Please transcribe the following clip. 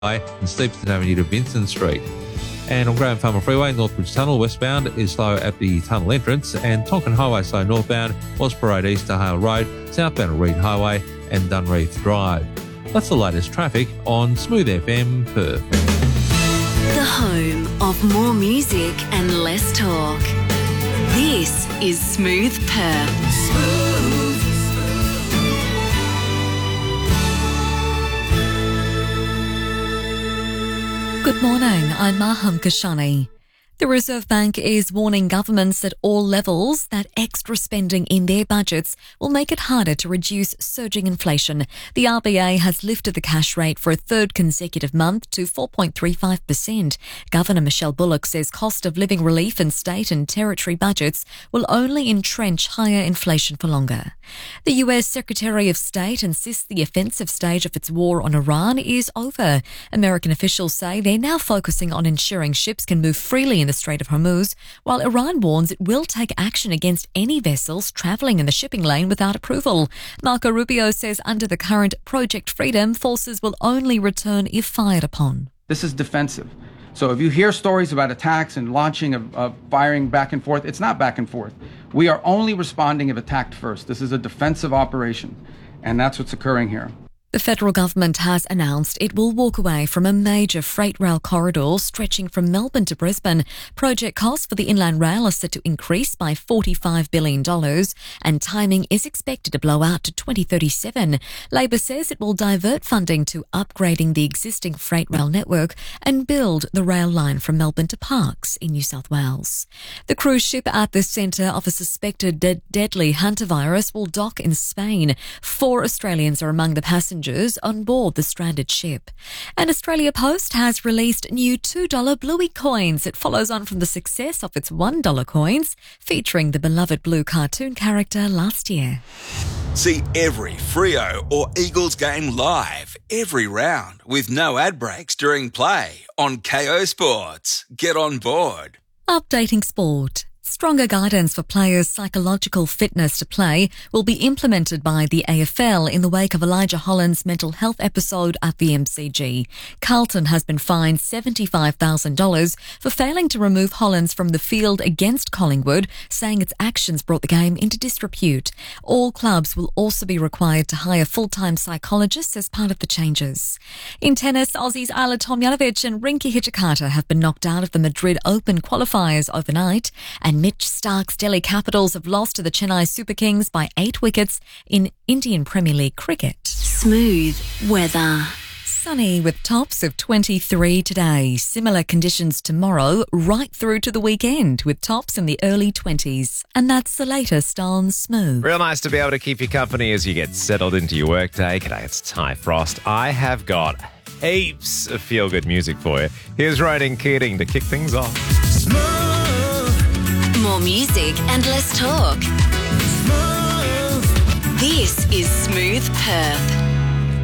and Stephenson Avenue to Vincent Street. And on Graham Farmer Freeway, Northbridge Tunnel westbound is slow at the tunnel entrance, and Tonkin Highway slow northbound, Moss Parade East to Hale Road, southbound Reed Highway and Dunreath Drive. That's the latest traffic on Smooth FM Perth. The home of more music and less talk. This is Smooth Perth. Good morning, I'm Maham Kashani. The Reserve Bank is warning governments at all levels that extra spending in their budgets will make it harder to reduce surging inflation. The RBA has lifted the cash rate for a third consecutive month to 4.35%. Governor Michelle Bullock says cost of living relief in state and territory budgets will only entrench higher inflation for longer. The US Secretary of State insists the offensive stage of its war on Iran is over. American officials say they're now focusing on ensuring ships can move freely in the Strait of Hormuz, while Iran warns it will take action against any vessels travelling in the shipping lane without approval. Marco Rubio says under the current Project Freedom, forces will only return if fired upon. This is defensive. So if you hear stories about attacks and launching of firing back and forth, it's not back and forth. We are only responding if attacked first. This is a defensive operation, and that's what's occurring here. The federal government has announced it will walk away from a major freight rail corridor stretching from Melbourne to Brisbane. Project costs for the Inland Rail are set to increase by $45 billion, and timing is expected to blow out to 2037. Labor says it will divert funding to upgrading the existing freight rail network and build the rail line from Melbourne to Parkes in New South Wales. The cruise ship at the centre of a suspected deadly hantavirus will dock in Spain. 4 Australians are among the passengers on board the stranded ship. And Australia Post has released new $2 Bluey coins. It follows on from the success of its $1 coins, featuring the beloved Blue cartoon character last year. See every Freo or Eagles game live, every round, with no ad breaks during play on KO Sports. Get on board. Updating sport. Stronger guidance for players' psychological fitness to play will be implemented by the AFL in the wake of Elijah Holland's mental health episode at the MCG. Carlton has been fined $75,000 for failing to remove Hollands from the field against Collingwood, saying its actions brought the game into disrepute. All clubs will also be required to hire full-time psychologists as part of the changes. In tennis, Aussies Isla Tomljanovic and Rinky Hijikata have been knocked out of the Madrid Open qualifiers overnight, and Mitch Stark's Delhi Capitals have lost to the Chennai Super Kings by 8 wickets in Indian Premier League cricket. Smooth weather. Sunny with tops of 23 today. Similar conditions tomorrow right through to the weekend with tops in the early 20s. And that's the latest on Smooth. Real nice to be able to keep you company as you get settled into your workday. G'day, it's Ty Frost. I have got heaps of feel-good music for you. Here's Ronan Keating to kick things off. More music and less talk. This is Smooth Perth.